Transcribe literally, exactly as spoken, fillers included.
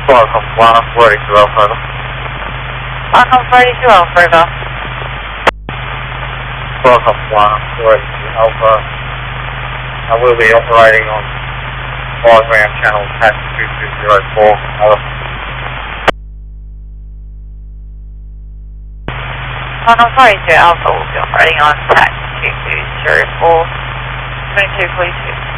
Welcome, one forty-two Alpha. Welcome forty-two Alpha. Welcome, one forty-two Alpha. I will be operating on hologram channel Pat two two zero four. Welcome forty-two Alpha will be operating on T A C two two zero four, twenty-two forty-two.